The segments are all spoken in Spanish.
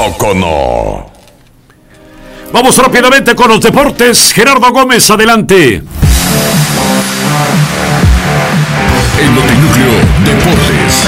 ¿O no? Vamos rápidamente con los deportes. Gerardo Gómez, adelante. El Notinúcleo Deportes.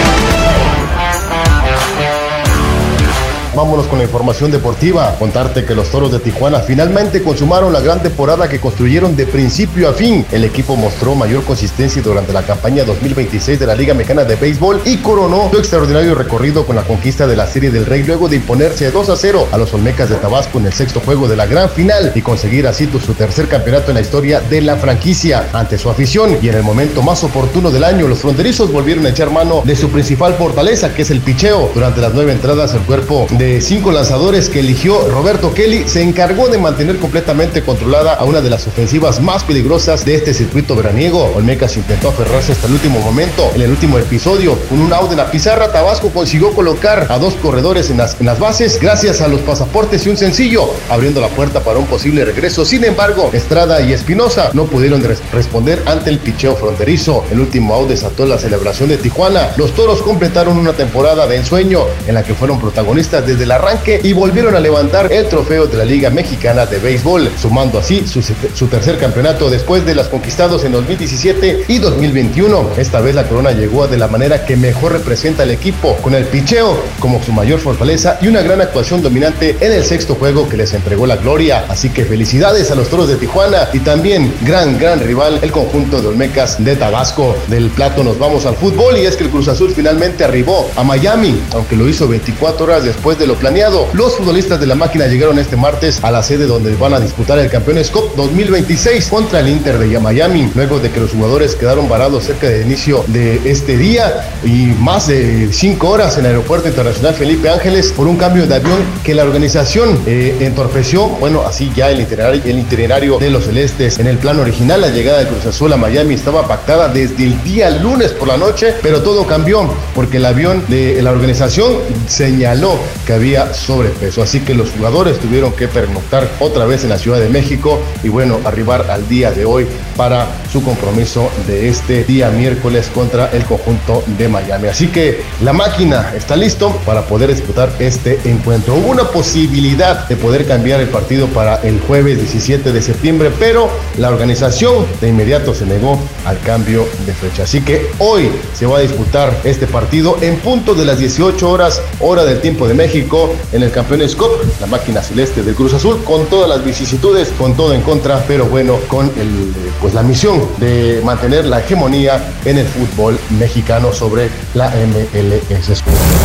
Vámonos con la información deportiva. Contarte que los Toros de Tijuana finalmente consumaron la gran temporada que construyeron de principio a fin. El equipo mostró mayor consistencia durante la campaña 2026 de la Liga Mexicana de Béisbol y coronó su extraordinario recorrido con la conquista de la Serie del Rey luego de imponerse 2-0 a los Olmecas de Tabasco en el sexto juego de la gran final y conseguir así su tercer campeonato en la historia de la franquicia. Ante su afición y en el momento más oportuno del año, los fronterizos volvieron a echar mano de su principal fortaleza, que es el picheo. Durante las 9 entradas, el cuerpo de 5 lanzadores que eligió Roberto Kelly se encargó de mantener completamente controlada a una de las ofensivas más peligrosas de este circuito veraniego. Olmecas intentó aferrarse hasta el último momento. En el último episodio, con un out en la pizarra, Tabasco consiguió colocar a 2 corredores en las bases gracias a los pasaportes y un sencillo, abriendo la puerta para un posible regreso. Sin embargo, Estrada y Espinosa no pudieron responder ante el picheo fronterizo. El último out desató la celebración de Tijuana. Los Toros completaron una temporada de ensueño en la que fueron protagonistas desde el arranque y volvieron a levantar el trofeo de la Liga Mexicana de Béisbol, sumando así su tercer campeonato después de las conquistados en 2017 y 2021. Esta vez la corona llegó de la manera que mejor representa al equipo, con el picheo como su mayor fortaleza y una gran actuación dominante en el sexto juego que les entregó la gloria. Así que felicidades a los Toros de Tijuana y también gran rival el conjunto de Olmecas de Tabasco. Del plato nos vamos al fútbol y es que el Cruz Azul finalmente arribó a Miami, aunque lo hizo 24 horas después de lo planeado. Los futbolistas de la máquina llegaron este martes a la sede donde van a disputar el Campeones Cup 2026 contra el Inter de Miami, luego de que los jugadores quedaron varados cerca del inicio de este día y más de 5 horas en el Aeropuerto Internacional Felipe Ángeles por un cambio de avión que la organización entorpeció. Bueno, así ya el itinerario de los celestes. En el plan original, la llegada de Cruz Azul a Miami estaba pactada desde el día lunes por la noche, pero todo cambió porque el avión de la organización señaló que había sobrepeso, así que los jugadores tuvieron que pernoctar otra vez en la Ciudad de México y bueno, arribar al día de hoy para su compromiso de este día miércoles contra el conjunto de Miami. Así que la máquina está listo para poder disputar este encuentro. Hubo una posibilidad de poder cambiar el partido para el jueves 17 de septiembre, pero la organización de inmediato se negó al cambio de fecha. Así que hoy se va a disputar este partido en punto de las 18 horas, hora del tiempo de México, en el Campeones Cup, la máquina celeste del Cruz Azul, con todas las vicisitudes, con todo en contra, pero bueno, con la misión de mantener la hegemonía en el fútbol mexicano sobre la MLS.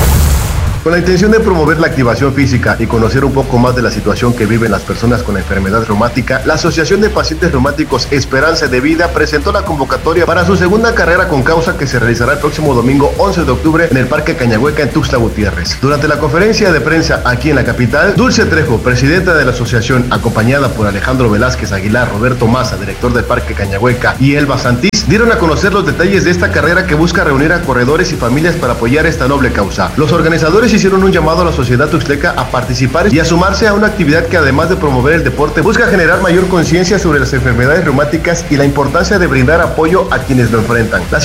Con la intención de promover la activación física y conocer un poco más de la situación que viven las personas con enfermedad reumática, la Asociación de Pacientes Reumáticos Esperanza de Vida presentó la convocatoria para su segunda carrera con causa que se realizará el próximo domingo 11 de octubre en el Parque Cañahueca en Tuxtla Gutiérrez. Durante la conferencia de prensa aquí en la capital, Dulce Trejo, presidenta de la asociación, acompañada por Alejandro Velázquez Aguilar, Roberto Maza, director del Parque Cañahueca, y Elba Santís, dieron a conocer los detalles de esta carrera que busca reunir a corredores y familias para apoyar esta noble causa. Los organizadores hicieron un llamado a la sociedad tuxtleca a participar y a sumarse a una actividad que, además de promover el deporte, busca generar mayor conciencia sobre las enfermedades reumáticas y la importancia de brindar apoyo a quienes lo enfrentan. La